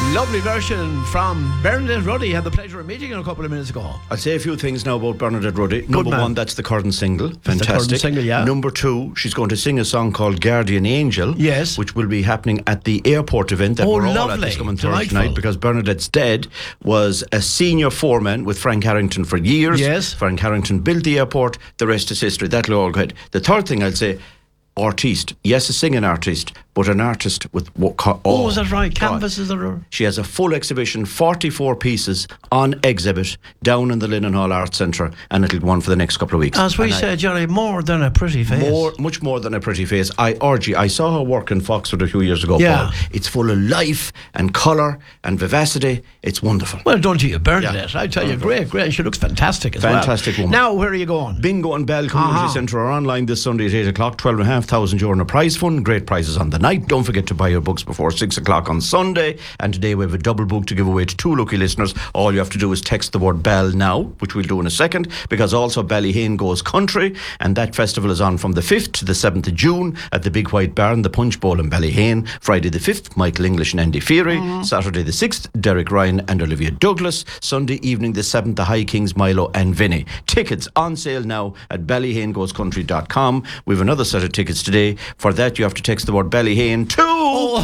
Lovely version from Bernadette Ruddy. Had the pleasure of meeting her a couple of minutes ago. I'll say a few things now about Bernadette Ruddy. Number one, that's the current single. Fantastic. The current single, yeah. Number two, she's going to sing a song called Guardian Angel. Yes. Which will be happening at the airport event that we're all at this coming Thursday night, because Bernadette's dad was a senior foreman with Frank Harrington for years. Yes. Frank Harrington built the airport. The rest is history. That'll all go ahead. The third thing I'll say, artiste. Yes, a singing artist, but an artist with what? Is that right? Canvases are. She has a full exhibition, 44 pieces on exhibit down in the Linen Hall Arts Centre, and it'll go on for the next couple of weeks. As we said, Johnny, more than a pretty face. Much more than a pretty face. I urge you. I saw her work in Foxford a few years ago. Yeah. Paul. It's full of life and colour and vivacity. It's wonderful. Well done to you, Bernadette. I tell you, great. She looks fantastic as Fantastic well. woman. Now, where are you going? Bingo and Bell Community Centre are online this Sunday at 8 o'clock. 12,500 euro in a prize fund. Great prizes on the night. Don't forget to buy your books before 6 o'clock on Sunday. And today we have a double book to give away to 2 lucky listeners. All you have to do is text the word Bell now, which we'll do in a second, because also Ballyhane Goes Country, and that festival is on from the 5th to the 7th of June at the Big White Barn, the Punch Bowl in Ballyhane. Friday the 5th, Michael English and Andy Feary. Saturday the 6th, Derek Ryan and Olivia Douglas. Sunday evening the 7th, the High Kings, Milo and Vinny. Tickets on sale now at ballyhanegoescountry.com. We have another set of tickets today. For that, you have to text the word Ballyhane to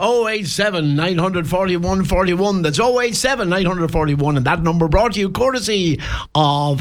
087 941 41. That's 087 941, and that number brought to you courtesy of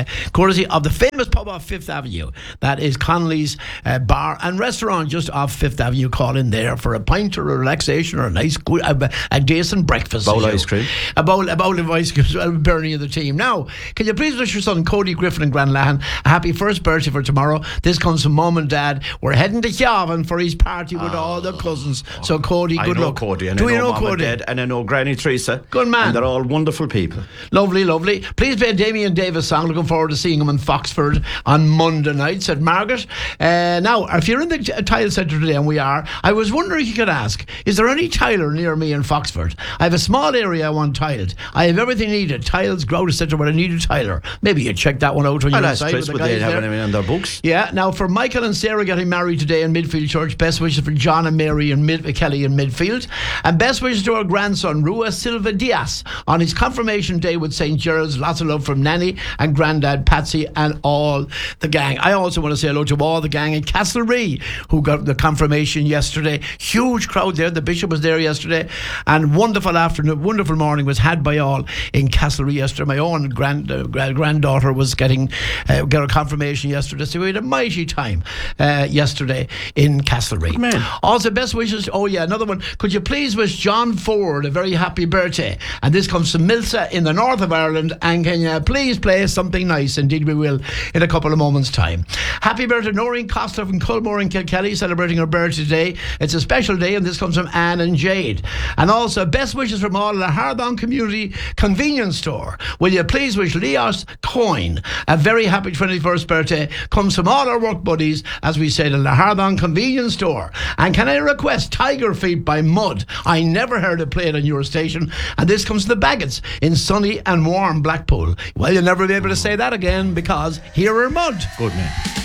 the famous pub off Fifth Avenue. That is Connolly's Bar and Restaurant just off Fifth Avenue. Call in there for a pint or a relaxation or a nice good, a decent breakfast. Bowl of ice cream. A bowl of ice cream. Bernie of the team. Now, can you please wish your son Cody Griffin in Granlahan a happy first birthday for tomorrow? This comes from Mum and Dad. We're heading to Chiavan for his party with all the cousins. So Cody, good luck. Cody, and Do I you know know Cody? Dad, and I know Granny Teresa. Good man. And they're all wonderful people. Lovely. Please play Damien Davis song. Looking forward to seeing him in Foxford on Monday night, said Margaret. Now, if you're in the tile centre today, and we are, I was wondering if you could ask, is there any tiler near me in Foxford? I have a small area I want tiled. I have everything needed. Tiles, grout, etc., but I need a tiler. Maybe you check that one out when you're inside with the guys they there. have anything on their books? Yeah. Now, for Michael and Sarah getting married today in Midfield Church, best wishes for John and Mary and Kelly in Midfield. And best wishes to our grandson, Rua Silva Diaz, on his confirmation day with St. Gerald's. Lots of love from Nanny and Grandad, Patsy, and all the gang. I also want to say hello to all the gang in Castlereagh who got the confirmation yesterday. Huge crowd there. The Bishop was there yesterday. And wonderful afternoon, wonderful morning was had by all in Castlereagh yesterday. My own granddaughter was getting got a confirmation yesterday. So we had a mighty time yesterday in Castlereagh. Man. Also, best wishes. Oh yeah, another one. Could you please wish John Ford a very happy birthday? And this comes from Milsa in the north of Ireland. And can you please play something nice? Indeed we will in a couple of moments' time. Happy birthday Noreen Costa from Culmore in Kilkelly, celebrating her birthday today. It's a special day, and this comes from Anne and Jade. And also best wishes from all in the Hardon Community Convenience Store. Will you please wish Leos Coyne a very happy 21st birthday? Comes from all our work buddies, as we said, in the Hardon Convenience Store. And can I request Tiger Feet by Mud? I never heard it played on your station. And this comes to the Baggots in sunny and warm Blackpool. Well, you'll never be able to say that again, because here are Mud. Good man.